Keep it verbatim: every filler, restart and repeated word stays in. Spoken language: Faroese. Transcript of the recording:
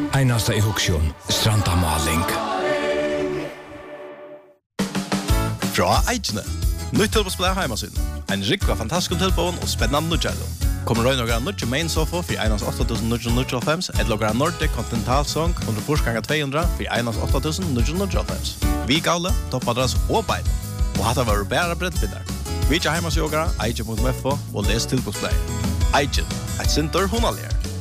Einasta i Huksjon, Strandamaling. Fra Eidjene. Nytt tilbåsplay hjemme sin. En rikva fantastisk tilbån og spennende nødgjællo. Kommer røy noen nødgjæ main sofa for einans åtta tusen ni hundre og fem, et logra Nordic Continental Song under forsganger to hundre for einans åtta tusen ni hundre og fem. Vi gavle, toppadras og bein. Og hatt var bæra breddbindar. Vi tja heimas jogara, eidje punkt f o og les tilbåsplay. Eidjen, et sinter hunalier.